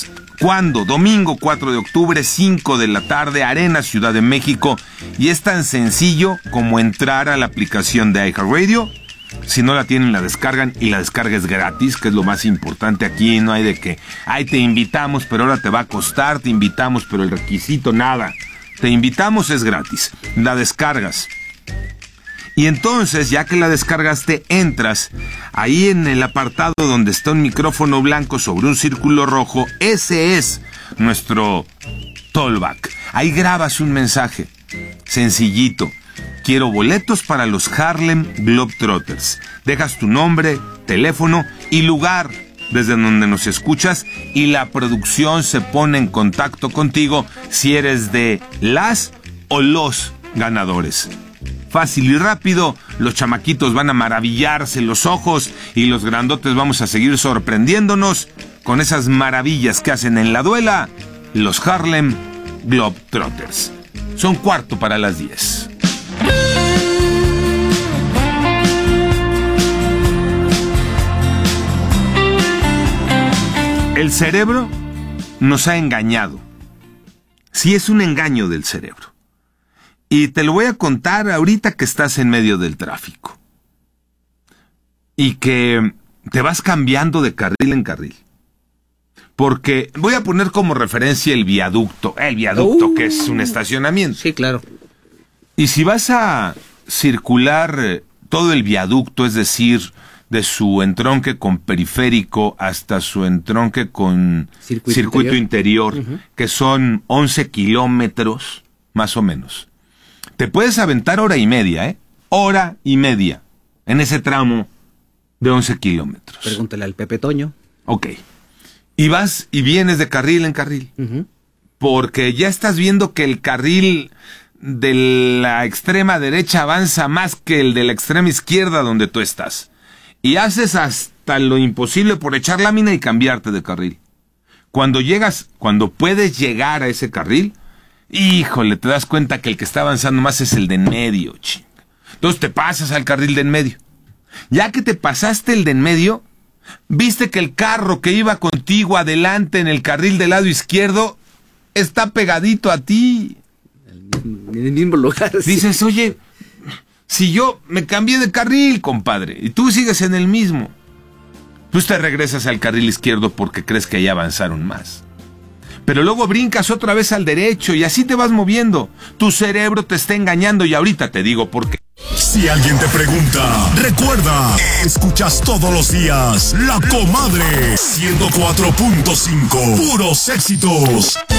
días. ¿Cuándo? Domingo 4 de octubre, 5 de la tarde, Arena, Ciudad de México. Y es tan sencillo como entrar a la aplicación de iHeartRadio. Si no la tienen, la descargan, y la descarga es gratis, que es lo más importante aquí. No hay de que, ay, te invitamos, pero ahora te va a costar, te invitamos, pero el requisito, nada. Te invitamos, es gratis. La descargas. Y entonces, ya que la descargaste, entras ahí en el apartado donde está un micrófono blanco sobre un círculo rojo. Ese es nuestro Tollback. Ahí grabas un mensaje sencillito. Quiero boletos para los Harlem Globetrotters. Dejas tu nombre, teléfono y lugar desde donde nos escuchas, y la producción se pone en contacto contigo si eres de las o los ganadores. Fácil y rápido, los chamaquitos van a maravillarse los ojos y los grandotes vamos a seguir sorprendiéndonos con esas maravillas que hacen en la duela los Harlem Globetrotters. Son 9:45. El cerebro nos ha engañado. Sí, es un engaño del cerebro. Y te lo voy a contar ahorita que estás en medio del tráfico. Y que te vas cambiando de carril en carril. Porque voy a poner como referencia el viaducto. El viaducto, que es un estacionamiento. Sí, claro. Y si vas a circular todo el viaducto, es decir, de su entronque con periférico hasta su entronque con circuito interior, que son 11 kilómetros, más o menos. Te puedes aventar hora y media, hora y media, en ese tramo de 11 kilómetros. Pregúntale al Pepe Toño. Ok. Y vas y vienes de carril en carril. Porque ya estás viendo que el carril de la extrema derecha avanza más que el de la extrema izquierda donde tú estás. Y haces hasta lo imposible por echar lámina y cambiarte de carril. Cuando puedes llegar a ese carril, híjole, te das cuenta que el que está avanzando más es el de en medio, ching. Entonces te pasas al carril de en medio. Ya que te pasaste el de en medio, viste que el carro que iba contigo adelante en el carril del lado izquierdo está pegadito a ti. En el mismo lugar. Dices, sí. Oye, si yo me cambié de carril, compadre, y tú sigues en el mismo, pues te regresas al carril izquierdo porque crees que ahí avanzaron más. Pero luego brincas otra vez al derecho y así te vas moviendo. Tu cerebro te está engañando y ahorita te digo por qué. Si alguien te pregunta, recuerda, escuchas todos los días La Comadre 104.5, puros éxitos.